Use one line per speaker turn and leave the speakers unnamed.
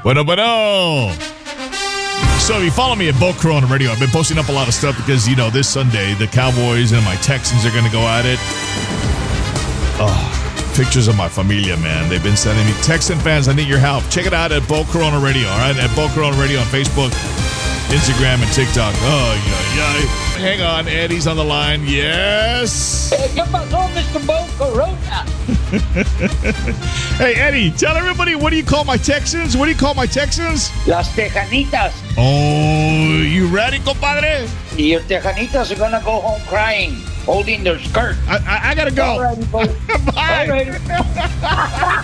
Bueno. So if you follow me at Bo Corona Radio, I've been posting up a lot of stuff because, this Sunday, the Cowboys and my Texans are going to go at it. Oh, pictures of my familia, man. They've been sending me. Texan fans, I need your help. Check it out at Bo Corona Radio, all right? At Bo Corona Radio on Facebook, Instagram, and TikTok. Oh, yeah. Hang on, Eddie's on the line. Yes.
¿Qué pasó, Mr. Bo Corona?
Hey, Eddie, tell everybody, what do you call my Texans? What do you call my Texans?
Las Tejanitas.
Oh, you ready, compadre?
Your Tejanitas are gonna go home crying, holding their skirt.
I gotta go.
All right, Bo.
Bye.
All right.